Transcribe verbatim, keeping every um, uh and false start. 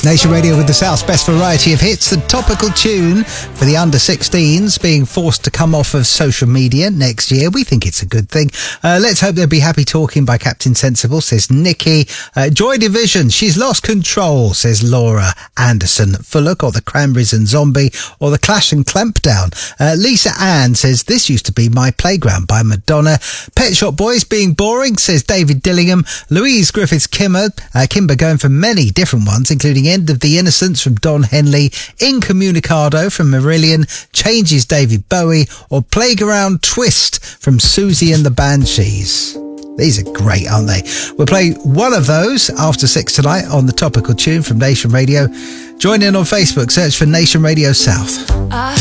Nation Radio with the South's best variety of hits. The topical tune for the under sixteens being forced to come off of social media next year. We think it's a good thing. Uh, let's hope they'll be happy talking by Captain Sensible, says Nikki. Uh, Joy Division, she's lost control, says Laura Anderson. Fuller got the Cranberries and Zombie, or the Clash and Clampdown. Uh, Lisa Ann says, this used to be my playground by Madonna. Pet Shop Boys being boring, says David Dillingham. Louise Griffiths Kimber, uh, Kimber going for many different ones, including End of the Innocence from Don Henley, Incommunicado from Marillion, Changes David Bowie, or Playground Twist from Susie and the Banshees. These are great, aren't they? We'll play one of those after six tonight on the topical tune from Nation Radio. Join in on Facebook, search for Nation Radio South. I